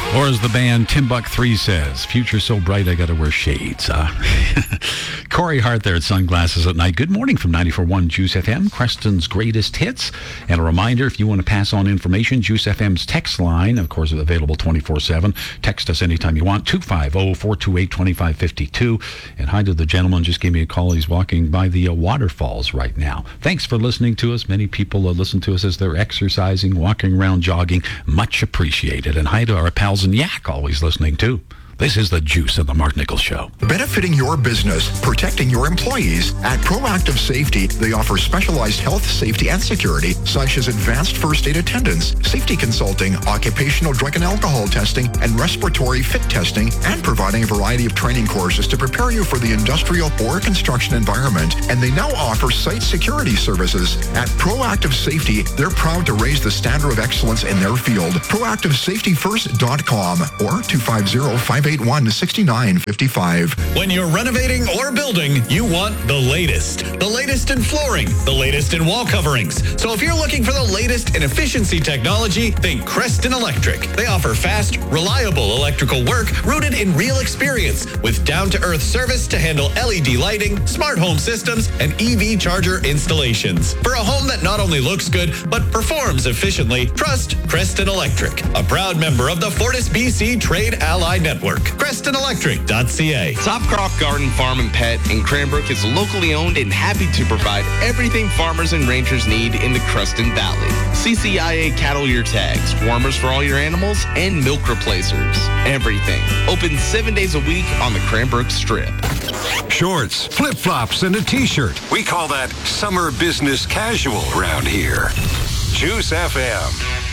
Or as the band Timbuk 3 says, future so bright I gotta wear shades. Corey Hart there at Sunglasses at Night. Good morning from 94.1 Juice FM, Creston's greatest hits. And a reminder, if you want to pass on information, Juice FM's text line, of course, is available 24/7. Text us anytime you want, 250-428-2552. And hi to the gentleman just gave me a call. He's walking by the waterfalls right now. Thanks for listening to us. Many people listen to us as they're exercising, walking around, jogging. Much appreciated. And hi to our pals in Yak, always listening too. This is the Juice of the Mark Nichols Show. Benefiting your business, protecting your employees. At Proactive Safety, they offer specialized health, safety, and security, such as advanced first aid attendance, safety consulting, occupational drug and alcohol testing, and respiratory fit testing, and providing a variety of training courses to prepare you for the industrial or construction environment. And they now offer site security services. At Proactive Safety, they're proud to raise the standard of excellence in their field. ProactiveSafetyFirst.com or 250-581-6955. When you're renovating or building, you want the latest. The latest in flooring, the latest in wall coverings. So if you're looking for the latest in efficiency technology, think Creston Electric. They offer fast, reliable electrical work rooted in real experience with down-to-earth service to handle LED lighting, smart home systems, and EV charger installations. For a home that not only looks good, but performs efficiently, trust Creston Electric, a proud member of the Fortis BC Trade Ally Network. CrestonElectric.ca. Topcroft Garden Farm and Pet in Cranbrook is locally owned and happy to provide everything farmers and ranchers need in the Creston Valley. CCIA cattle year tags, warmers for all your animals, and milk replacers. Everything. Open 7 days a week on the Cranbrook Strip. Shorts, flip-flops, and a t-shirt. We call that summer business casual around here. Juice FM.